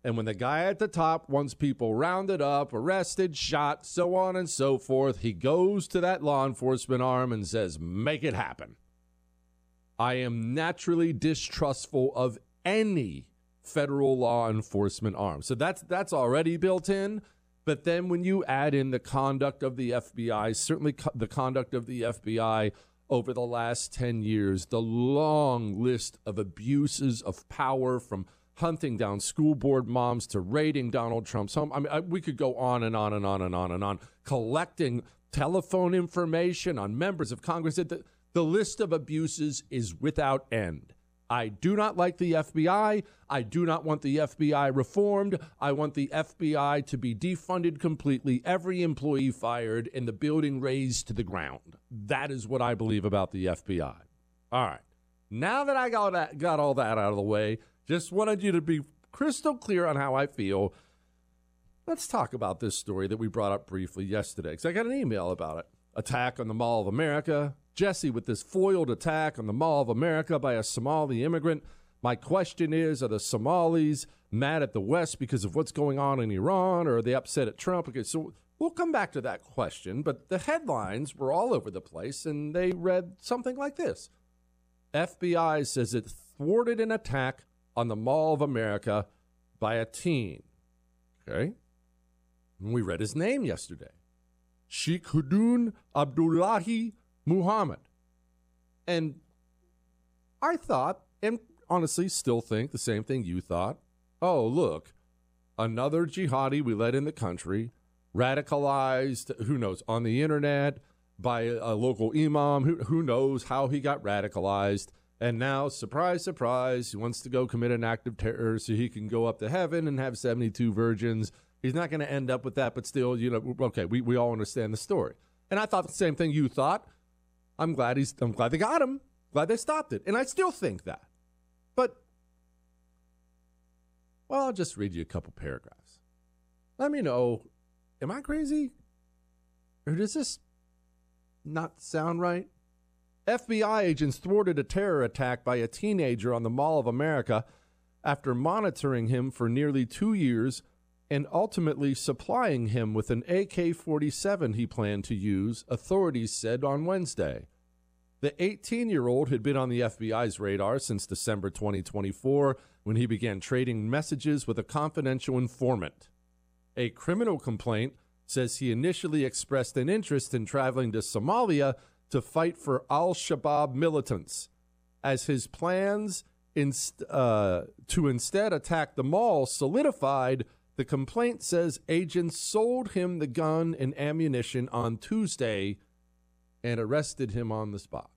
And when the guy at the top wants people rounded up, arrested, shot, so on and so forth, he goes to that law enforcement arm and says, make it happen. I am naturally distrustful of any federal law enforcement arm. So that's already built in. But then when you add in the conduct of the FBI, certainly the conduct of the FBI over the last 10 years, the long list of abuses of power, from hunting down school board moms to raiding Donald Trump's home. I mean, we could go on and on and on and on and on, collecting telephone information on members of Congress. The list of abuses is without end. I do not like the FBI. I do not want the FBI reformed. I want the FBI to be defunded completely, every employee fired, and the building razed to the ground. That is what I believe about the FBI. All right. Now that I got all that out of the way, just wanted you to be crystal clear on how I feel. Let's talk about this story that we brought up briefly yesterday, because I got an email about it. Attack on the Mall of America. Jesse with this foiled attack on the Mall of America by a Somali immigrant. My question is, are the Somalis mad at the West because of what's going on in Iran, or are they upset at Trump? Okay, so we'll come back to that question, but the headlines were all over the place, and they read something like this. FBI says it thwarted an attack on the Mall of America by a teen. Okay? And we read his name yesterday. Sheikh Hudun Abdullahi Muhammad. And I thought, and honestly still think the same thing you thought. Oh, look, another jihadi we let in the country, radicalized, who knows, on the internet by a local imam, who knows how he got radicalized. And now, surprise, surprise, he wants to go commit an act of terror so he can go up to heaven and have 72 virgins. He's not going to end up with that, but still, okay, we all understand the story. And I thought the same thing you thought. I'm glad they got him. Glad they stopped it. And I still think that. But, well, I'll just read you a couple paragraphs. Let me know, am I crazy? Or does this not sound right? FBI agents thwarted a terror attack by a teenager on the Mall of America after monitoring him for nearly 2 years and ultimately supplying him with an AK-47 he planned to use, authorities said on Wednesday. The 18-year-old had been on the FBI's radar since December 2024 when he began trading messages with a confidential informant. A criminal complaint says he initially expressed an interest in traveling to Somalia to fight for al-Shabaab militants, as his plans to instead attack the mall solidified. The complaint says agents sold him the gun and ammunition on Tuesday and arrested him on the spot.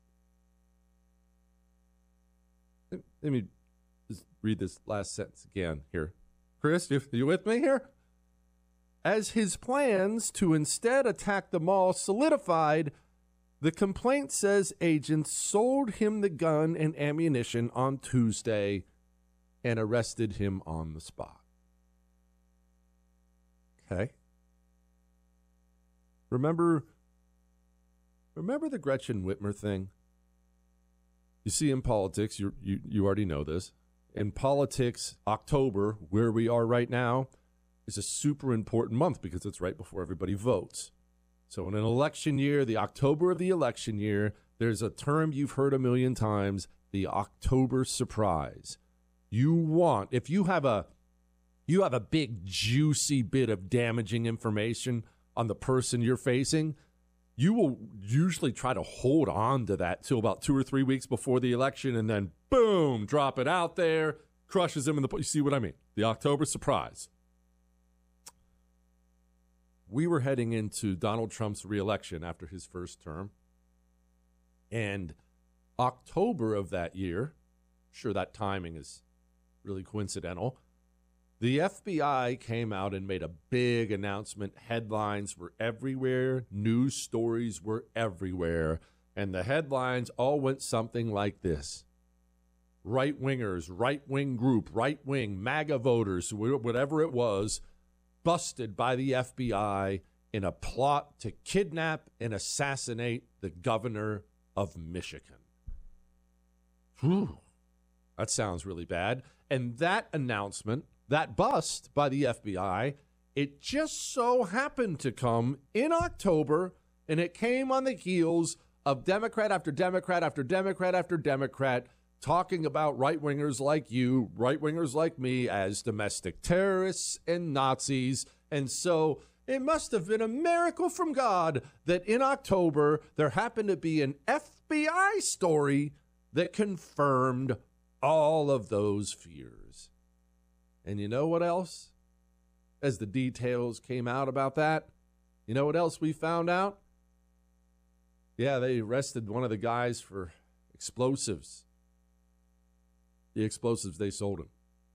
Let me just read this last sentence again here. Chris, you with me here? As his plans to instead attack the mall solidified, the complaint says agents sold him the gun and ammunition on Tuesday and arrested him on the spot. Okay. Remember the Gretchen Whitmer thing? You see, in politics, you already know this. In politics, October, where we are right now, is a super important month because it's right before everybody votes. So in an election year, the October of the election year, there's a term you've heard a million times, the October surprise. If you have a big, juicy bit of damaging information on the person you're facing, you will usually try to hold on to that till about 2 or 3 weeks before the election, and then, boom, drop it out there, crushes them in the... You see what I mean? The October surprise. We were heading into Donald Trump's reelection after his first term, and October of that year, sure that timing is really coincidental, the FBI came out and made a big announcement. Headlines were everywhere. News stories were everywhere. And the headlines all went something like this. Right-wingers, right-wing group, right-wing, MAGA voters, whatever it was, busted by the FBI in a plot to kidnap and assassinate the governor of Michigan. Whew. That sounds really bad. And that announcement, that bust by the FBI, it just so happened to come in October, and it came on the heels of Democrat after Democrat after Democrat after Democrat talking about right-wingers like you, right-wingers like me as domestic terrorists and Nazis. And so it must have been a miracle from God that in October there happened to be an FBI story that confirmed all of those fears. And you know what else? As the details came out about that, you know what else we found out? Yeah, they arrested one of the guys for explosives. The explosives they sold him.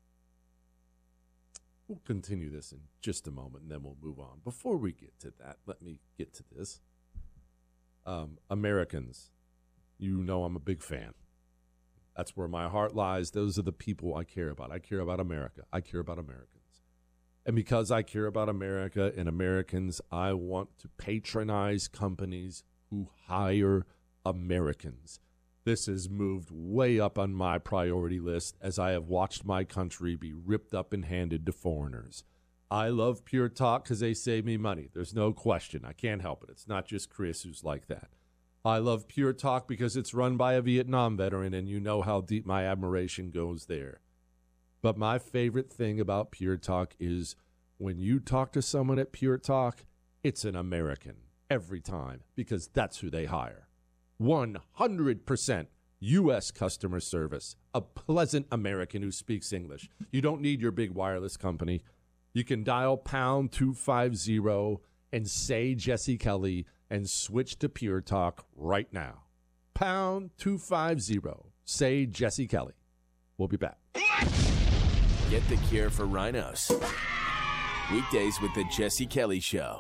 We'll continue this in just a moment, and then we'll move on. Before we get to that, let me get to this. Americans, you know I'm a big fan. That's where my heart lies. Those are the people I care about. I care about America. I care about Americans. And because I care about America and Americans, I want to patronize companies who hire Americans. This has moved way up on my priority list as I have watched my country be ripped up and handed to foreigners. I love Pure Talk because they save me money. There's no question. I can't help it. It's not just Chris who's like that. I love Pure Talk because it's run by a Vietnam veteran, and you know how deep my admiration goes there. But my favorite thing about Pure Talk is when you talk to someone at Pure Talk, it's an American every time because that's who they hire. 100% U.S. customer service, a pleasant American who speaks English. You don't need your big wireless company. You can dial pound 250 and say Jesse Kelly and switch to Pure Talk right now. Pound 250, say Jesse Kelly. We'll be back. Get the cure for rhinos. Weekdays with the Jesse Kelly Show.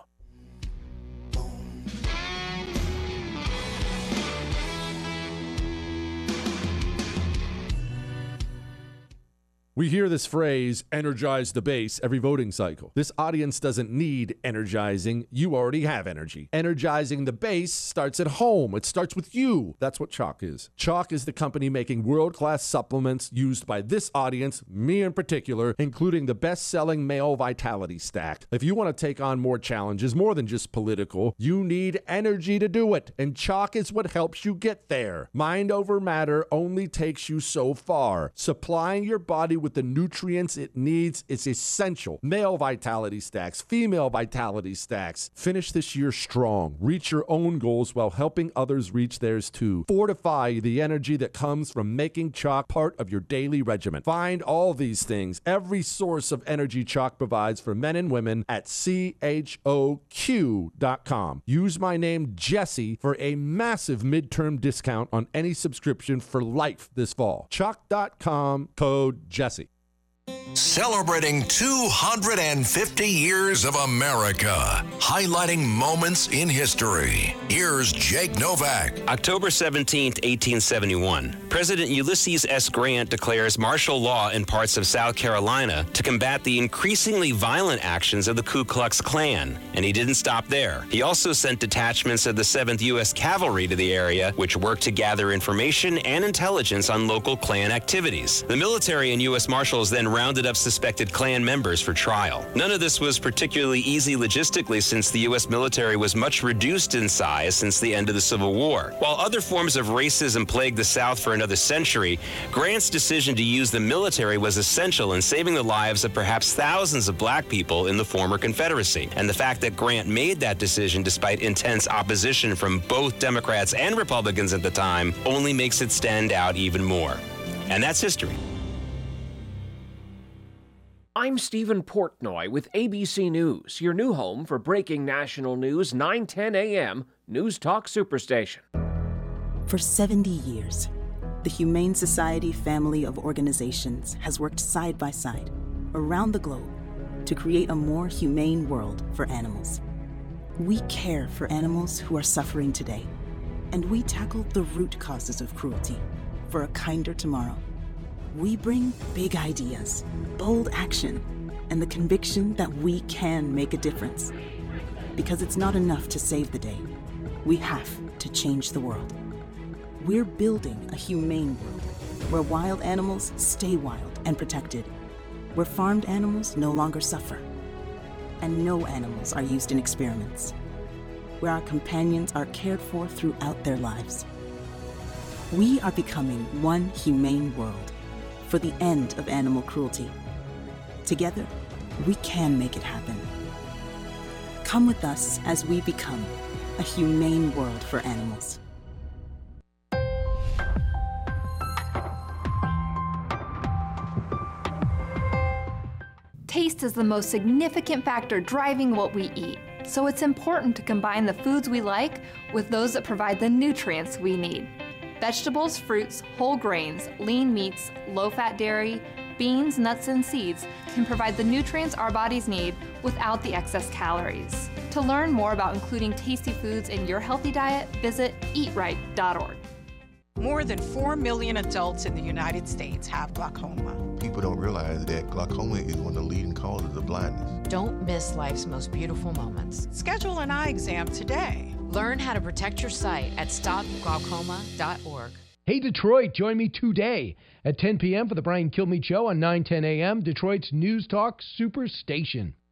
We hear this phrase, energize the base, every voting cycle. This audience doesn't need energizing. You already have energy. Energizing the base starts at home. It starts with you. That's what Choq is. Choq is the company making world-class supplements used by this audience, me in particular, including the best-selling Male Vitality Stack. If you want to take on more challenges, more than just political, you need energy to do it, and Choq is what helps you get there. Mind over matter only takes you so far. Supplying your body with the nutrients it needs is essential. Male Vitality Stacks, female Vitality Stacks. Finish this year strong. Reach your own goals while helping others reach theirs too. Fortify the energy that comes from making Choq part of your daily regimen. Find all these things, every source of energy Choq provides for men and women at CHOQ.com. Use my name Jesse for a massive midterm discount on any subscription for life this fall. Choq.com, code Jesse. Celebrating 250 years of America, highlighting moments in history. Here's Jake Novak. October 17, 1871. President Ulysses S. Grant declares martial law in parts of South Carolina to combat the increasingly violent actions of the Ku Klux Klan. And he didn't stop there. He also sent detachments of the 7th U.S. Cavalry to the area, which worked to gather information and intelligence on local Klan activities. The military and U.S. Marshals then rounded up suspected Klan members for trial. None of this was particularly easy logistically since the U.S. military was much reduced in size since the end of the Civil War. While other forms of racism plagued the South for another century, Grant's decision to use the military was essential in saving the lives of perhaps thousands of black people in the former Confederacy. And the fact that Grant made that decision despite intense opposition from both Democrats and Republicans at the time only makes it stand out even more. And that's history. I'm Stephen Portnoy with ABC News, your new home for breaking national news, 9:10 a.m. News Talk Superstation. For 70 years, the Humane Society family of organizations has worked side by side around the globe to create a more humane world for animals. We care for animals who are suffering today, and we tackle the root causes of cruelty for a kinder tomorrow. We bring big ideas, bold action, and the conviction that we can make a difference. Because it's not enough to save the day. We have to change the world. We're building a humane world where wild animals stay wild and protected, where farmed animals no longer suffer, and no animals are used in experiments, where our companions are cared for throughout their lives. We are becoming one humane world for the end of animal cruelty. Together, we can make it happen. Come with us as we become a humane world for animals. Taste is the most significant factor driving what we eat, so it's important to combine the foods we like with those that provide the nutrients we need. Vegetables, fruits, whole grains, lean meats, low-fat dairy, beans, nuts, and seeds can provide the nutrients our bodies need without the excess calories. To learn more about including tasty foods in your healthy diet, visit eatright.org. More than 4 million adults in the United States have glaucoma. People don't realize that glaucoma is one of the leading causes of blindness. Don't miss life's most beautiful moments. Schedule an eye exam today. Learn how to protect your sight at stopglaucoma.org. Hey Detroit, join me today at 10 p.m. for the Brian Kilmeade Show on 910 a.m., Detroit's News Talk Superstation.